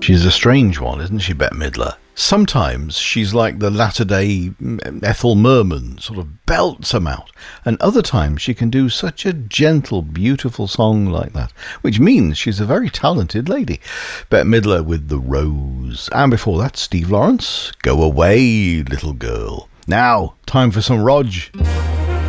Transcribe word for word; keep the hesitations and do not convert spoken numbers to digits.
She's a strange one, isn't she, Bette Midler? Sometimes she's like the latter-day Ethel Merman, sort of belts them out. And other times she can do such a gentle, beautiful song like that, which means she's a very talented lady. Bette Midler with The Rose. And before that, Steve Lawrence, Go Away, Little Girl. Now, time for some Rog.